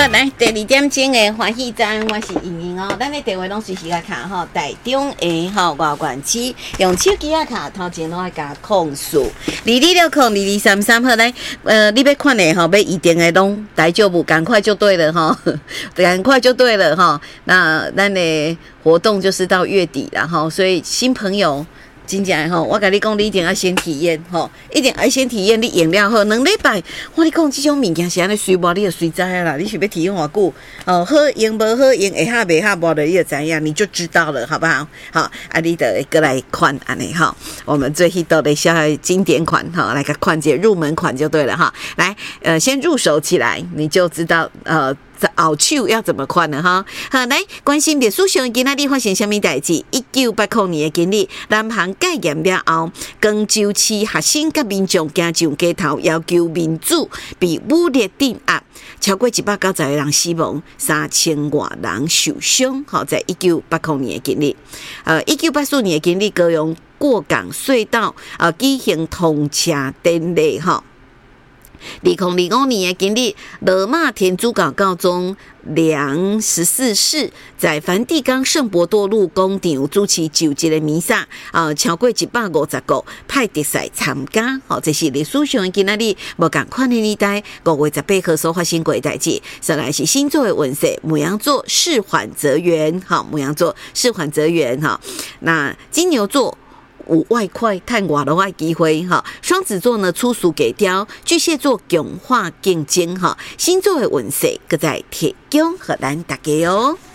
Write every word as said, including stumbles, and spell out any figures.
好，来第二点钟的欢喜站，我是莹莹哦。咱的电话拢随时来卡吼，台中的吼外县市用手机啊卡，头前拢爱加控诉，二二六控二二三三号来，呃，你要看的吼，要预定的拢大丈夫，赶快就对了哈，赶快就对了哈。那咱的活动就是到月底了哈，所以新朋友。真正吼，我甲你讲，你一定要先体验吼，一定要先体验。你用了后两礼拜，我你讲这种物件是安尼随无，你就随知啦。你是要体验偌久？哦，好用无好用，会合袂合无的，你就知影，你就知道了，好不好？好，啊，你就过来看安尼哈。我们最 hit 的小经典款哈，来个款姐入门款就对了哈。来，呃，先入手起来，你就知道呃。后手要怎么款呢？哈，好来关心历史上今仔日发生什么代志？一九八零年的今日，南韩戒严了后，广州市学生甲民众行上街头要求民主，被武力镇压，超过一百九十个人死亡，三千外人受伤。好，在一九八零年的今日，呃，一九八四年的今日，高雄过港隧道呃举行通车典礼哈。二零二五年的今日，罗马天主教教宗良十四世在梵蒂冈圣伯多禄广场主持就职的弥撒，啊，超过一百五十个派特赛参加。好，这是历史上今仔日无共款的年代，五月十八号所发生过的代志。再来是星座的运势，牡羊座事缓则圆，好，牡羊座事缓则圆哈。那金牛座。有外快探外的外机会哈，双子座呢粗俗给雕，巨蟹座强化竞争哈，星座的运势搁在提供给咱大家哦。